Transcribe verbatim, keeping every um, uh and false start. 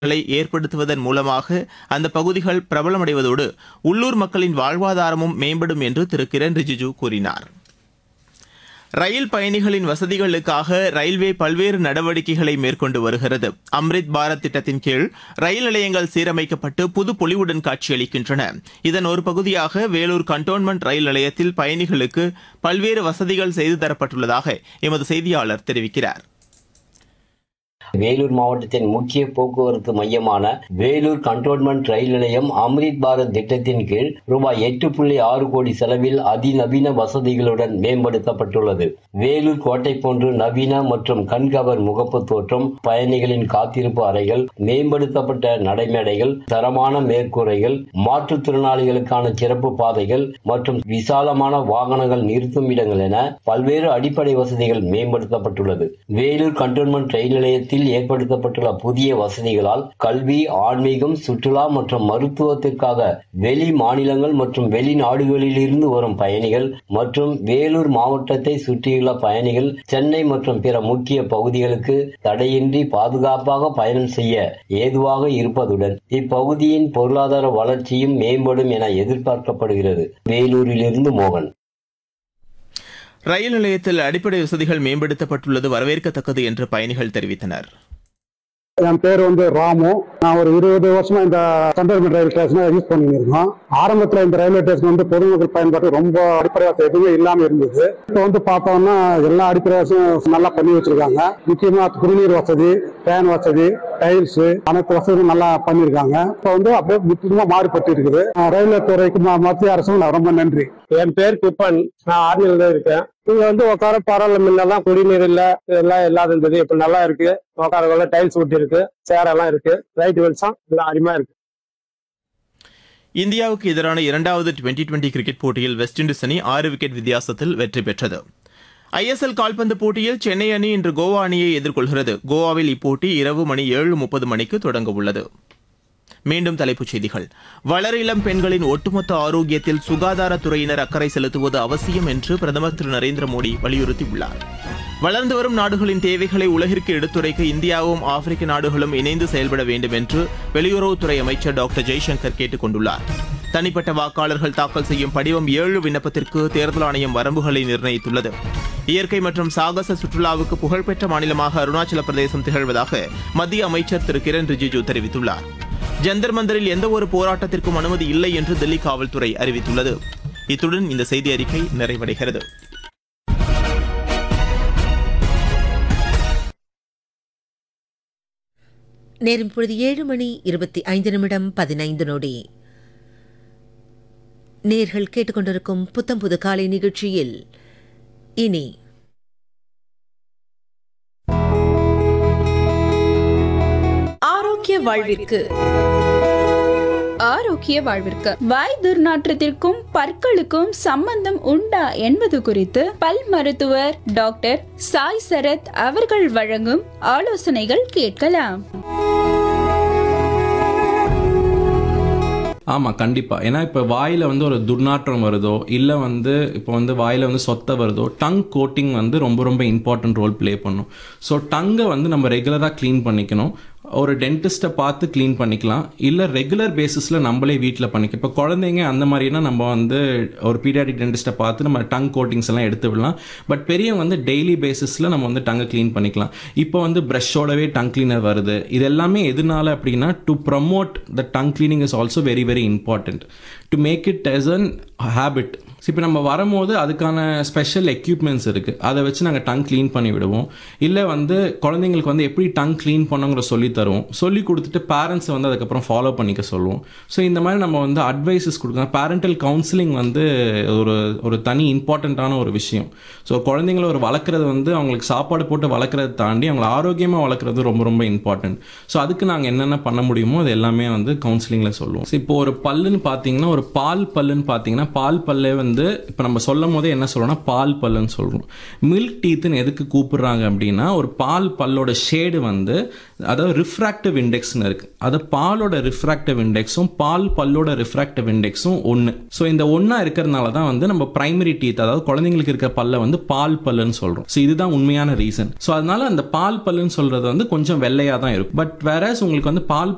களை ஏற்படுத்துவதன் மூலமாக அந்த பகுதிகள் பிரபலமடைவதோடு உள்ளூர் மக்களின் வாழ்வாதாரமும் மேம்படும் என்று திரு கிரண் ரிஜிஜு கூறினார். ரயில் பயணிகளின் வசதிகளுக்காக ரயில்வே பல்வேறு நடவடிக்கைகளை மேற்கொண்டு வருகிறது. அம்ரித் பாரத் திட்டத்தின் கீழ் ரயில் நிலையங்கள் சீரமைக்கப்பட்டு புது பொலிவுடன் காட்சியளிக்கின்றன. இதன் ஒரு பகுதியாக வேலூர் கண்டோன்மெண்ட் ரயில் நிலையத்தில் பயணிகளுக்கு பல்வேறு வசதிகள் செய்து தரப்பட்டுள்ளதாக எமது செய்தியாளர் தெரிவிக்கிறார். வேலூர் மாவட்டத்தின் முக்கிய போக்குவரத்து மையமான வேலூர் கண்டோன்மெண்ட் ரயில் நிலையம் அம்ரித் பாரத் திட்டத்தின் கீழ் ரூபாய் எட்டு புள்ளி ஆறு கோடி செலவில் அதிநவீன வசதிகளுடன் மேம்படுத்தப்பட்டுள்ளது. வேலூர் கோட்டை போன்று நவீன மற்றும் கண்கவர் முகப்பு தோற்றம், பயணிகளின் காத்திருப்பு அறைகள், மேம்படுத்தப்பட்ட நடைமேடைகள், தரமான மேற்கூரைகள், மாற்றுத்திறனாளிகளுக்கான சிறப்பு பாதைகள் மற்றும் விசாலமான வாகனங்கள் நிறுத்தும் இடங்கள் என பல்வேறு அடிப்படை வசதிகள் மேம்படுத்தப்பட்டுள்ளது. வேலூர் கண்டோன்மெண்ட் ரயில் நிலையத்தில் ஏற்படுத்தப்பட்டுள்ள புதிய வசதிகளால் கல்வி, ஆன்மீகம், சுற்றுலா மற்றும் மருத்துவத்திற்காக வெளி மாநிலங்கள் மற்றும் வெளிநாடுகளில் இருந்து வரும் பயணிகள் மற்றும் வேலூர் மாவட்டத்தை சுற்றியுள்ள பயணிகள் சென்னை மற்றும் பிற முக்கிய பகுதிகளுக்கு தடையின்றி பாதுகாப்பாக பயணம் செய்ய ஏதுவாக இருப்பதுடன் இப்பகுதியின் பொருளாதார வளர்ச்சியும் மேம்படும் என எதிர்பார்க்கப்படுகிறது. வேலூரிலிருந்து மோகன். ரயில் நிலையத்தில் அடிப்படை வசதிகள் மேம்படுத்தப்பட்டுள்ளது வரவேற்கத்தக்கது என்று பயணிகள் தெரிவித்தனர். என் பேர் வந்து ராமு. நான் ஒரு இருபது வருஷமா இந்த கண்டோன்மெண்ட் ரயில் ஸ்டேஷனை யூஸ் பண்ணிட்டு இருக்கோம். ஆரம்பத்தில் இந்த ரயில்வே ஸ்டேஷன் வந்து பொதுமக்கள் பயன்பாட்டு ரொம்ப அடிப்படை வசதி எதுவுமே இல்லாம இருந்தது. இப்போ வந்து பார்த்தோம்னா எல்லா அடிப்படை வசதியும் நல்லா பண்ணி வச்சிருக்காங்க. முக்கியமா குடிநீர் வசதி, ஃபேன் வசதி, டைல்ஸ், அனைத்து வசதியும் நல்லா பண்ணிருக்காங்க. இப்போ வந்து அப்படியே முற்றிலுமா மாறுபட்டு இருக்குது. ரயில்வே துறைக்கு மத்திய அரசும் நான் ரொம்ப நன்றி. என் பேர் குப்பன். நான் ஆர்மியில தான் இருக்கேன். இங்க வந்து உட்கார பரவாயில்ல, முன்னெல்லாம் குடிநீர் இல்ல, இதெல்லாம் இல்லாத இருந்தது. இப்ப நல்லா இருக்கு. உட்கார டைல்ஸ் ஒட்டி இருக்கு, சேர் எல்லாம் இருக்கு, ரைட் வெல்ஸாம் எல்லாம் அருமையா இருக்கு. இந்தியாவுக்கு எதிரான இரண்டாவது டுவெண்டி டுவெண்டி கிரிக்கெட் போட்டியில் வெஸ்ட் இண்டீஸ் அணி ஆறு விக்கெட் வித்தியாசத்தில் வெற்றி பெற்றது. ஐ எஸ் எல் கால்பந்து போட்டியில் சென்னை அணி இன்று கோவா அணியை எதிர்கொள்கிறது. கோவாவில் இப்போட்டி இரவு மணி ஏழு முப்பது மணிக்கு தொடங்க உள்ளது. மீண்டும் தலைப்புச் செய்திகள். வளர் இளம் பெண்களின் ஒட்டுமொத்த ஆரோக்கியத்தில் சுகாதாரத்துறையினர் அக்கறை செலுத்துவது அவசியம் என்று பிரதமர் திரு நரேந்திர மோடி வலியுறுத்தியுள்ளார். வளர்ந்து வரும் நாடுகளின் தேவைகளை உலகிற்கு எடுத்துரைக்க இந்தியாவும் ஆப்பிரிக்க நாடுகளும் இணைந்து செயல்பட வேண்டும் என்று வெளியுறவுத்துறை அமைச்சர் டாக்டர் ஜெய்சங்கர் கேட்டுக் கொண்டுள்ளார். தனிப்பட்ட வாக்காளர்கள் தாக்கல் செய்யும் படிவம் ஏழு விண்ணப்பத்திற்கு தேர்தல் ஆணையம் வரம்புகளை நிர்ணயித்துள்ளது. இயற்கை மற்றும் சாகச சுற்றுலாவுக்கு புகழ்பெற்ற மாநிலமாக அருணாச்சல பிரதேசம் திகழ்வதாக மத்திய அமைச்சர் திரு கிரண் ரிஜிஜு தெரிவித்துள்ளார். ஜந்தர் மந்தரில் எந்த ஒரு போராட்டத்திற்கும் அனுமதி இல்லை என்று தில்லி காவல்துறை அறிவித்துள்ளது. இத்துடன் இந்த செய்தி அறிக்கை நிறைவடைகிறது. நேரம் இப்பொழுது ஏழு மணி இருபத்தி ஐந்து நிமிடம் பதினைந்து நொடி. நேர்கள் கேட்டுக்கொண்டிருக்கும் புத்தம் புது காலை நிகழ்ச்சியில் இனி ஆரோக்கிய வாழ்விற்கு ஆரோக்கிய வாழ்விற்கு வாய் துர்நாற்றத்திற்கும் பற்களுக்கும் சம்பந்தம் உண்டா என்பது குறித்து பல் மருத்துவர் டாக்டர் சாய் சரத் அவர்கள் வழங்கும் ஆலோசனைகள் கேட்கலாம். ஆமாம், கண்டிப்பாக. ஏன்னா இப்போ வாயில் வந்து ஒரு துர்நாற்றம் வருதோ இல்லை வந்து இப்போ வந்து வாயில் வந்து சொத்தை வருதோ, டங் கோட்டிங் வந்து ரொம்ப ரொம்ப இம்பார்ட்டன்ட் ரோல் ப்ளே பண்ணும். ஸோ டங்கை வந்து நம்ம ரெகுலராக க்ளீன் பண்ணிக்கணும். ஒரு டென்டிஸ்ட்டை பார்த்து க்ளீன் பண்ணிக்கலாம், இல்லை ரெகுலர் பேசிஸில் நம்மளே வீட்டில் பண்ணிக்கலாம். இப்போ குழந்தைங்க அந்த மாதிரினா நம்ம வந்து ஒரு பீடியாட்ரிக் டென்டிஸ்ட்டை பார்த்து நம்ம டங் கோட்டிங்ஸ் எல்லாம் எடுத்து விடலாம். பட் பெரியவங்க வந்து டெய்லி பேசிஸில் நம்ம வந்து டங்கை க்ளீன் பண்ணிக்கலாம். இப்போ வந்து ப்ரஷ்ஷோடவே டங் கிளீனர் வருது. இது எல்லாமே எதனால அப்படின்னா, to promote the tongue cleaning is also very very important to make it as an habit. இப்போ நம்ம வரும்போது அதுக்கான ஸ்பெஷல் எக்யூப்மெண்ட்ஸ் இருக்குது, அதை வச்சு நாங்கள் டங் க்ளீன் பண்ணி விடுவோம். இல்லை வந்து குழந்தைங்களுக்கு வந்து எப்படி டங் க்ளீன் பண்ணுங்கிற சொல்லி தருவோம். சொல்லி கொடுத்துட்டு பேரண்ட்ஸை வந்து அதுக்கப்புறம் ஃபாலோ பண்ணிக்க சொல்லுவோம். ஸோ இந்த மாதிரி நம்ம வந்து அட்வைசஸ் கொடுக்கலாம். பேரண்டல் கவுன்சிலிங் வந்து ஒரு ஒரு தனி இம்பார்ட்டண்ட்டான ஒரு விஷயம். ஸோ குழந்தைங்கள ஒரு வளர்க்குறது வந்து அவங்களுக்கு சாப்பாடு போட்டு வளர்க்குறத தாண்டி அவங்களை ஆரோக்கியமாக வளர்க்குறது ரொம்ப ரொம்ப இம்பார்ட்டன்ட். ஸோ அதுக்கு நாங்கள் என்னென்ன பண்ண முடியுமோ அது எல்லாமே வந்து கவுன்சிலிங்கில் சொல்லுவோம். ஸோ இப்போ ஒரு பல்லுன்னு பார்த்தீங்கன்னா, ஒரு பால் பல்லுன்னு பார்த்தீங்கன்னா, பால் பல்லே வந்து இப்போ நம்ம சொல்லும் போதே என்ன சொல்றோம்னா பால் பல்லுன்னு சொல்றோம். மில்க் டீத்னு எதுக்கு கூப்பிடுறாங்க அப்படின்னா, ஒரு பால் பல்லோட ஷேடு வந்து அதாவது ரிஃப்ராக்டிவ் இண்டெக்ஸ்னு இருக்கு. அது பாலோட ரிஃப்ராக்டிவ் இண்டெக்ஸும் பால் பல்லோட ரிஃப்ராக்டிவ் இண்டெக்ஸும் ஒன்று. ஸோ இந்த ஒன்றா இருக்கிறதுனால தான் வந்து நம்ம பிரைமரி டீத், அதாவது குழந்தைங்களுக்கு இருக்கிற பல்ல வந்து பால் பல்லுன்னு சொல்றோம். ஸோ இதுதான் உண்மையான ரீசன். ஸோ அதனால அந்த பால் பல்லுன்னு சொல்றது வந்து கொஞ்சம் வெள்ளையா தான் இருக்கும். பட் வேற உங்களுக்கு வந்து பால்